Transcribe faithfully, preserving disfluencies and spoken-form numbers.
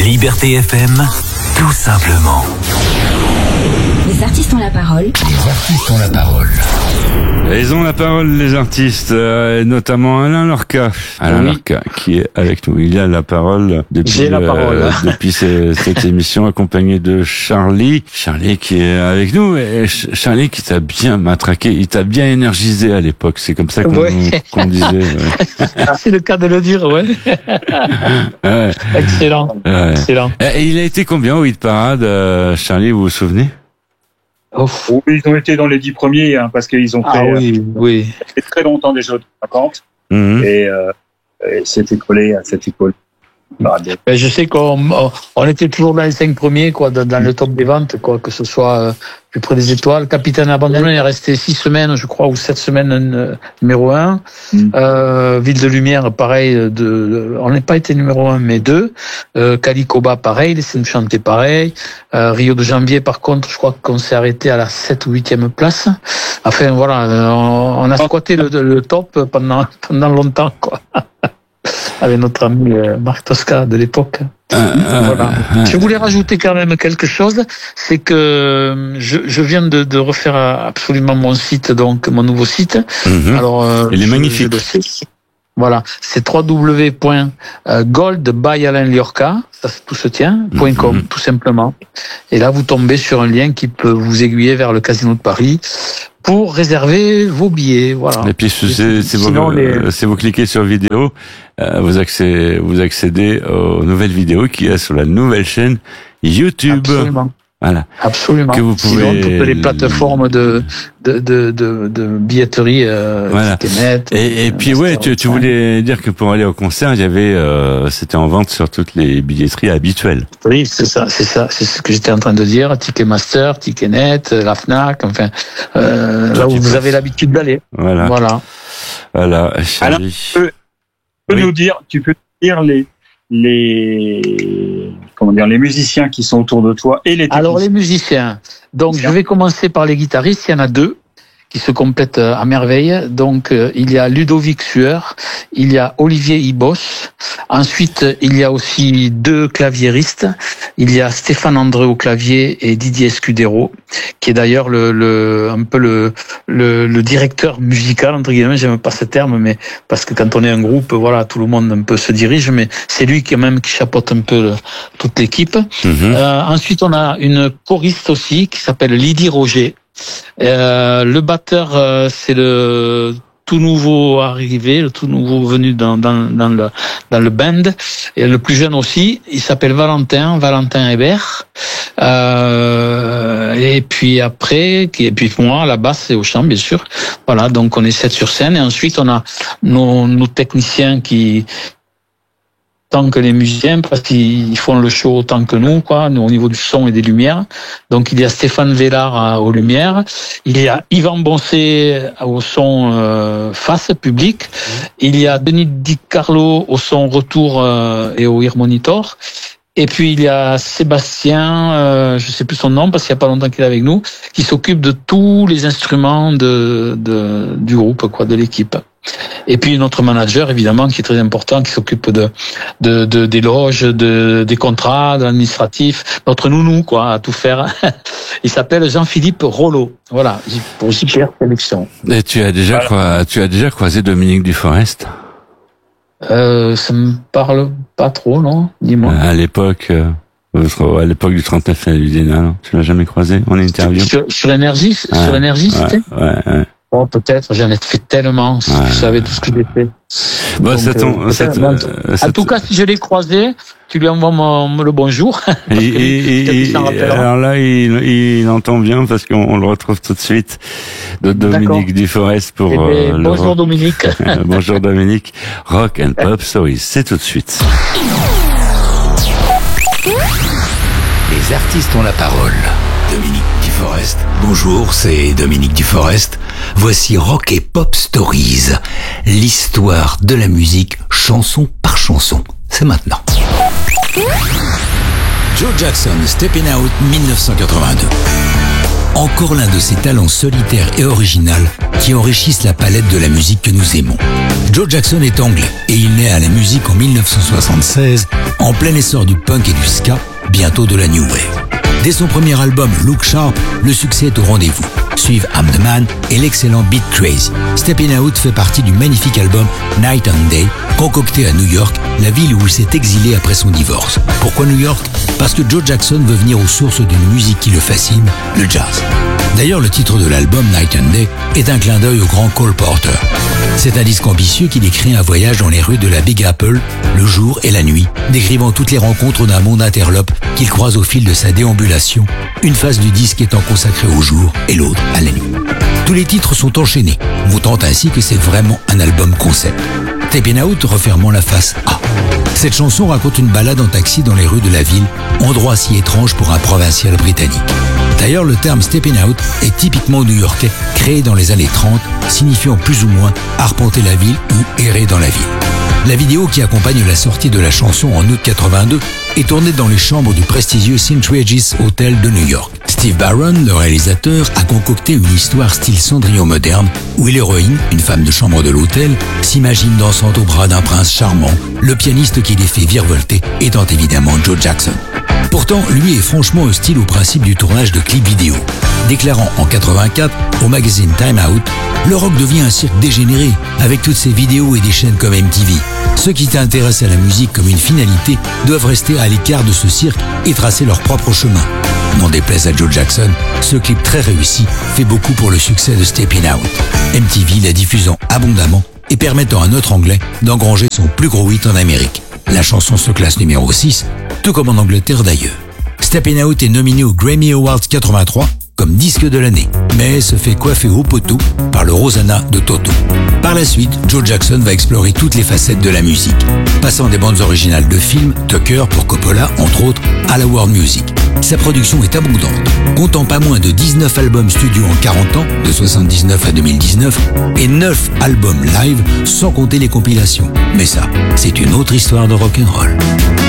Liberté F M, tout simplement. Les artistes ont la parole. Les artistes ont la parole. Ils ont la parole, les artistes, euh, notamment Alain Lorca. Alain Oui. Lorca, qui est avec nous. Il a la parole depuis, J'ai la parole. euh, depuis ce- cette émission, accompagné de Charlie. Charlie qui est avec nous. Et Ch- Charlie qui t'a bien matraqué, il t'a bien énergisé à l'époque. C'est comme ça qu'on, Ouais. qu'on disait. Ouais. C'est le cas de le dire, ouais. Ouais. Excellent. Ouais. Excellent. Et il a été combien au hit parade, euh, Charlie, vous vous souvenez? Ouf. Oui, ils ont été dans les dix premiers, hein, parce qu'ils ont fait, Ah oui, oui. euh, fait très longtemps déjà au cinquante, Mhm. et, euh, et c'était collé à cette école. Bah, des- Ben, je sais qu'on on était toujours dans les cinq premiers, quoi, dans, dans le top des ventes, quoi, que ce soit euh, plus près des étoiles. Capitaine Abandonné est resté six semaines, je crois, ou sept semaines euh, numéro un. Mm. Euh, Ville de Lumière, pareil, de, de- on n'a pas été numéro un, mais deux. Euh, Calicoba, pareil, les chanter pareil. Euh, Rio de Janvier, par contre, je crois qu'on s'est arrêté à la sept ou huitième place. Enfin, voilà, euh, on, on a squatté le, le top pendant, pendant longtemps, quoi. Avec notre ami euh, Marc Tosca de l'époque. Voilà. Je voulais rajouter quand même quelque chose, c'est que euh, je, je viens de, de refaire absolument mon site, donc mon nouveau site. Mhm. Alors, euh, Il est je- magnifique. je le sais. Voilà, c'est w w w point gold by Alain Liorca, ça c'est tout se tient, point .com, Mhm. tout simplement. Et là, vous tombez sur un lien qui peut vous aiguiller vers le Casino de Paris pour réserver vos billets. Voilà. Et puis c'est, c'est, vous, Sinon, les- euh, si vous cliquez sur vidéo, euh, vous accédez, vous accédez aux nouvelles vidéos qu'il y a sur la nouvelle chaîne YouTube. Absolument. Voilà. Absolument. Que vous pouvez- Sinon, toutes les plateformes de, de, de, de, de billetterie, euh, Voilà. Ticketnet, Et, et euh, puis ouais, Master, tu, tu ouais. voulais dire que pour aller au concert, il y avait, euh, c'était en vente sur toutes les billetteries habituelles. Oui, c'est ça, c'est ça, c'est ce que j'étais en train de dire. Ticketmaster, Ticketnet, la Fnac, enfin, euh, là où vous avez l'habitude d'aller. Voilà. Voilà. Voilà. Charlie. Tu peux Oui. nous dire, tu peux dire les, les, comment dire, les musiciens qui sont autour de toi et les techniciens. Alors les musiciens. Donc je vais commencer par les guitaristes. Il y en a deux qui se complètent euh, à merveille. Donc euh, il y a Ludovic Sueur, il y a Olivier Ibos. Ensuite il y a aussi deux claviéristes. Il y a Stéphane André au clavier et Didier Escudero, qui est d'ailleurs le, le un peu le, le le directeur musical entre guillemets. J'aime pas ce terme, mais parce que quand on est un groupe, voilà, tout le monde un peu se dirige, mais c'est lui qui même qui chapeaute un peu le- toute l'équipe. Mhm. Euh, ensuite, on a une choriste aussi qui s'appelle Lydie Roger. Euh, le batteur, euh, c'est le tout nouveau arrivé, le tout nouveau venu dans, dans, dans, le, dans le band. Et le plus jeune aussi, il s'appelle Valentin, Valentin Hébert. Euh, et puis après, et puis moi, à la basse et au chant, bien sûr. Voilà, donc on est sept sur scène. Et ensuite, on a nos, nos techniciens qui tant que les musiciens, parce qu'ils font le show autant que nous, quoi, nous, au niveau du son et des lumières. Donc il y a Stéphane Vellard à- aux lumières, il y a Yvan Boncé au son euh, face public, il y a Denis Di Carlo au son retour euh, et au ear monitor. Et puis il y a Sébastien, euh, je sais plus son nom parce qu'il y a pas longtemps qu'il est avec nous, qui s'occupe de tous les instruments de, de du groupe, quoi, de l'équipe. Et puis notre manager, évidemment, qui est très important, qui s'occupe de, de, de des loges, de, des contrats, de l'administratif. Notre nounou, quoi, à tout faire. Il s'appelle Jean-Philippe Rollo. Voilà, pour J P R Sélection. Et tu as déjà, croi- tu as déjà croisé Dominique Duforest Euh, ça me parle pas trop, non? Dis-moi. à l'époque, euh, à l'époque du trente-neuf du Dénat, non tu l'as jamais croisé en interview? Sur, sur l'énergie, sur Ouais, l'énergie, Ouais, c'était? ouais, ouais. Oh, peut-être, j'en ai fait tellement, si Ouais. tu savais tout ce que j'ai fait. Bon, Donc, ça tombe, euh, ça, peut-être, bon, euh, En ça tout cas, si je l'ai croisé, tu lui envoies mon, le bonjour. Et, et, et, peut-être qu'il s'en et- rappellera. alors là, il, il entend bien parce qu'on on le retrouve tout de suite de Dominique Duforest pour Eh ben, euh, le bonjour rock. Dominique. Bonjour Dominique. Rock and Pop Stories, c'est tout de suite. Les artistes ont la parole. Dominique Duforest. Bonjour, c'est Dominique Duforest. Voici Rock et Pop Stories. L'histoire de la musique, chanson par chanson. C'est maintenant. Joe Jackson, Stepping Out, mille neuf cent quatre-vingt-deux. encore l'un de ces talents solitaires et originaux qui enrichissent la palette de la musique que nous aimons. Joe Jackson est anglais et il naît à la musique en mille neuf cent soixante-seize, en plein essor du punk et du ska, bientôt de la new wave. Dès son premier album Look Sharp, le succès est au rendez-vous. Suivent I'm the Man et l'excellent Beat Crazy. Steppin' Out fait partie du magnifique album Night and Day, concocté à New York, la ville où il s'est exilé après son divorce. Pourquoi New York ? Parce que Joe Jackson veut venir aux sources d'une musique qui le fascine, le jazz. D'ailleurs, le titre de l'album Night and Day est un clin d'œil au grand Cole Porter. C'est un disque ambitieux qui décrit un voyage dans les rues de la Big Apple, le jour et la nuit, décrivant toutes les rencontres d'un monde interlope qu'il croise au fil de sa déambulation, une phase du disque étant consacrée au jour et l'autre à la nuit. Tous les titres sont enchaînés, montrant ainsi que c'est vraiment un album concept. Steppin' Out refermant la face A. Cette chanson raconte une balade en taxi dans les rues de la ville, endroit si étrange pour un provincial britannique. D'ailleurs, le terme Steppin' Out est typiquement new-yorkais, créé dans les années trente, signifiant plus ou moins arpenter la ville ou errer dans la ville. La vidéo qui accompagne la sortie de la chanson en août quatre-vingt-deux est tournée dans les chambres du prestigieux Saint Regis Hotel de New York. Steve Barron, le réalisateur, a concocté une histoire style Cendrillon moderne où l'héroïne, une femme de chambre de l'hôtel, s'imagine dansant au bras d'un prince charmant, le pianiste qui les fait virevolter étant évidemment Joe Jackson. Pourtant, lui est franchement hostile au principe du tournage de clips vidéo. Déclarant en quatre-vingt-quatre au magazine Time Out, le rock devient un cirque dégénéré avec toutes ces vidéos et des chaînes comme M T V. Ceux qui s'intéressent à la musique comme une finalité doivent rester à l'écart de ce cirque et tracer leur propre chemin. N'en déplaise à Joe Jackson, ce clip très réussi fait beaucoup pour le succès de Steppin' Out. M T V la diffusant abondamment et permettant à notre anglais d'engranger son plus gros hit en Amérique. La chanson se classe numéro six, tout comme en Angleterre d'ailleurs. Steppin' Out est nominé aux Grammy Awards quatre-vingt-trois comme disque de l'année, mais se fait coiffer au poteau par le Rosanna de Toto. Par la suite, Joe Jackson va explorer toutes les facettes de la musique, passant des bandes originales de films, Tucker pour Coppola, entre autres, à la world music. Sa production est abondante, comptant pas moins de dix-neuf albums studio en quarante ans, de soixante-dix-neuf à deux mille dix-neuf, et neuf albums live, sans compter les compilations. Mais ça, c'est une autre histoire de rock'n'roll.